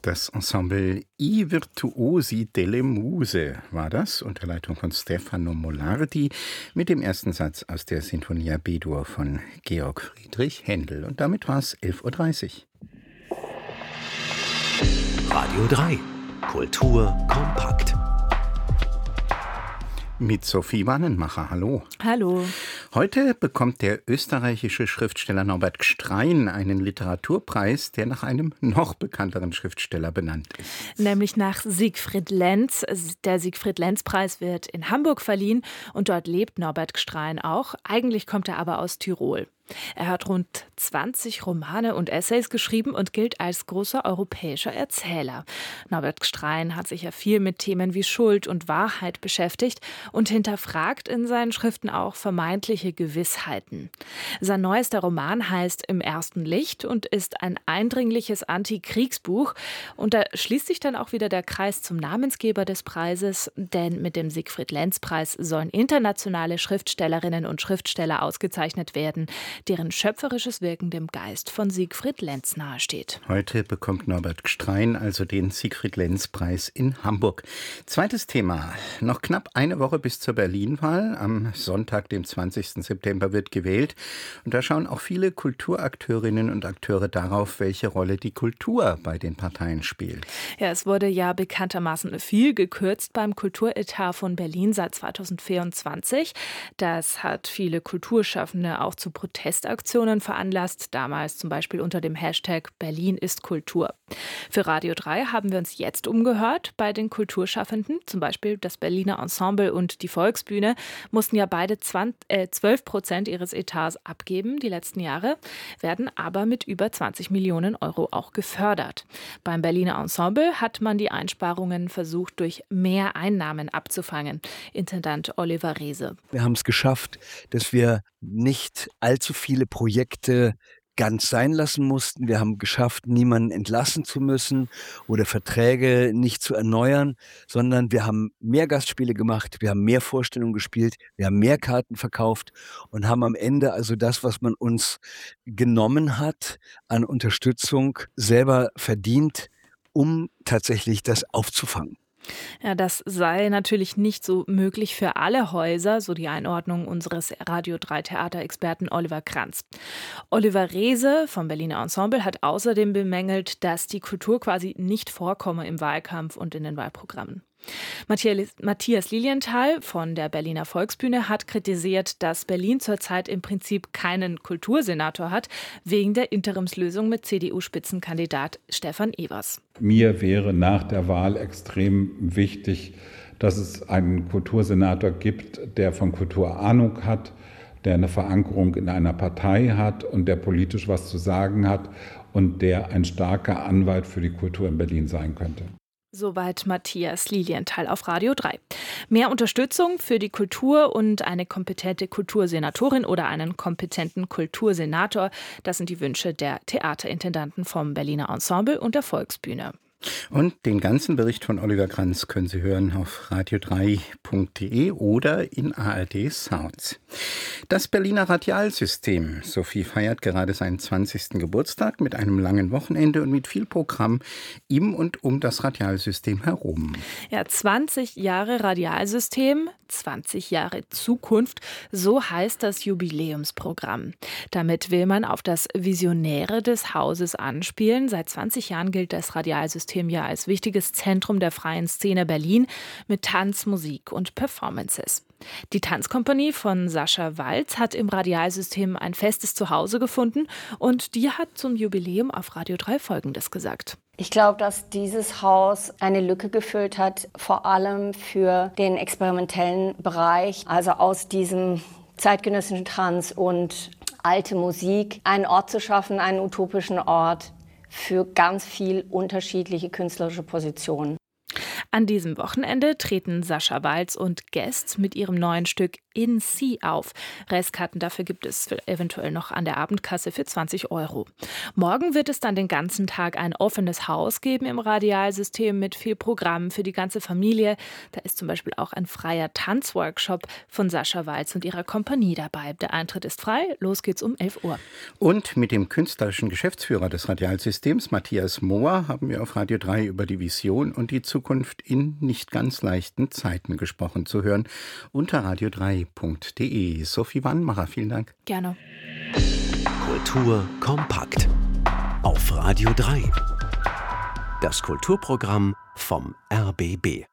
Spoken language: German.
Das Ensemble I Virtuosi delle Muse war das, unter Leitung von Stefano Molardi, mit dem ersten Satz aus der Sinfonia B-Dur von Georg Friedrich Händel. Und damit war es 11.30 Uhr. Radio 3. Kultur kompakt. Mit Sophie Wannenmacher. Hallo. Hallo. Heute bekommt der österreichische Schriftsteller Norbert Gstrein einen Literaturpreis, der nach einem noch bekannteren Schriftsteller benannt ist. Nämlich nach Siegfried Lenz. Der Siegfried-Lenz-Preis wird in Hamburg verliehen und dort lebt Norbert Gstrein auch. Eigentlich kommt er aber aus Tirol. Er hat rund 20 Romane und Essays geschrieben und gilt als großer europäischer Erzähler. Norbert Gstrein hat sich ja viel mit Themen wie Schuld und Wahrheit beschäftigt und hinterfragt in seinen Schriften auch vermeintliche Gewissheiten. Sein neuester Roman heißt Im ersten Licht und ist ein eindringliches Antikriegsbuch. Und da schließt sich dann auch wieder der Kreis zum Namensgeber des Preises, denn mit dem Siegfried-Lenz-Preis sollen internationale Schriftstellerinnen und Schriftsteller ausgezeichnet werden, deren schöpferisches Wirken dem Geist von Siegfried Lenz nahesteht. Heute bekommt Norbert Gstrein also den Siegfried-Lenz-Preis in Hamburg. Zweites Thema. Noch knapp eine Woche bis zur Berlin-Wahl. Am Sonntag, dem 20. September, wird gewählt. Und da schauen auch viele Kulturakteurinnen und Akteure darauf, welche Rolle die Kultur bei den Parteien spielt. Ja, es wurde ja bekanntermaßen viel gekürzt beim Kulturetat von Berlin seit 2024. Das hat viele Kulturschaffende auch zu Protestaktionen veranlasst, damals zum Beispiel unter dem Hashtag Berlin ist Kultur. Für Radio 3 haben wir uns jetzt umgehört bei den Kulturschaffenden, zum Beispiel das Berliner Ensemble und die Volksbühne, mussten ja beide 12% ihres Etats abgeben die letzten Jahre, werden aber mit über 20 Millionen Euro auch gefördert. Beim Berliner Ensemble hat man die Einsparungen versucht, durch mehr Einnahmen abzufangen. Intendant Oliver Reese. Wir haben es geschafft, dass wir nicht allzu viele Projekte ganz sein lassen mussten. Wir haben geschafft, niemanden entlassen zu müssen oder Verträge nicht zu erneuern, sondern wir haben mehr Gastspiele gemacht, wir haben mehr Vorstellungen gespielt, wir haben mehr Karten verkauft und haben am Ende also das, was man uns genommen hat an Unterstützung, selber verdient, um tatsächlich das aufzufangen. Ja, das sei natürlich nicht so möglich für alle Häuser, so die Einordnung unseres Radio 3 Theaterexperten Oliver Kranz. Oliver Reese vom Berliner Ensemble hat außerdem bemängelt, dass die Kultur quasi nicht vorkomme im Wahlkampf und in den Wahlprogrammen. Matthias Lilienthal von der Berliner Volksbühne hat kritisiert, dass Berlin zurzeit im Prinzip keinen Kultursenator hat, wegen der Interimslösung mit CDU-Spitzenkandidat Stefan Evers. Mir wäre nach der Wahl extrem wichtig, dass es einen Kultursenator gibt, der von Kultur Ahnung hat, der eine Verankerung in einer Partei hat und der politisch was zu sagen hat und der ein starker Anwalt für die Kultur in Berlin sein könnte. Soweit Matthias Lilienthal auf Radio 3. Mehr Unterstützung für die Kultur und eine kompetente Kultursenatorin oder einen kompetenten Kultursenator, das sind die Wünsche der Theaterintendanten vom Berliner Ensemble und der Volksbühne. Und den ganzen Bericht von Oliver Kranz können Sie hören auf radio3.de oder in ARD Sounds. Das Berliner Radialsystem, Sophie, feiert gerade seinen 20. Geburtstag mit einem langen Wochenende und mit viel Programm im und um das Radialsystem herum. Ja, 20 Jahre Radialsystem, 20 Jahre Zukunft, so heißt das Jubiläumsprogramm. Damit will man auf das Visionäre des Hauses anspielen. Seit 20 Jahren gilt das Radialsystem ja als wichtiges Zentrum der freien Szene Berlin mit Tanz, Musik und Performances. Die Tanzkompanie von Sascha Walz hat im Radialsystem ein festes Zuhause gefunden und die hat zum Jubiläum auf Radio 3 Folgendes gesagt. Ich glaube, dass dieses Haus eine Lücke gefüllt hat, vor allem für den experimentellen Bereich, also aus diesem zeitgenössischen Tanz und alte Musik, einen Ort zu schaffen, einen utopischen Ort für ganz viel unterschiedliche künstlerische Positionen. An diesem Wochenende treten Sascha Waltz und Guests mit ihrem neuen Stück In C auf. Restkarten dafür gibt es eventuell noch an der Abendkasse für 20 €. Morgen wird es dann den ganzen Tag ein offenes Haus geben im Radialsystem mit viel Programm für die ganze Familie. Da ist zum Beispiel auch ein freier Tanzworkshop von Sascha Waltz und ihrer Kompanie dabei. Der Eintritt ist frei. Los geht's um 11 Uhr. Und mit dem künstlerischen Geschäftsführer des Radialsystems, Matthias Mohr, haben wir auf Radio 3 über die Vision und die Zukunft in nicht ganz leichten Zeiten gesprochen, zu hören unter radio3.de. Sophie Wannmacher, vielen Dank. Gerne. Kultur kompakt auf Radio 3. Das Kulturprogramm vom RBB.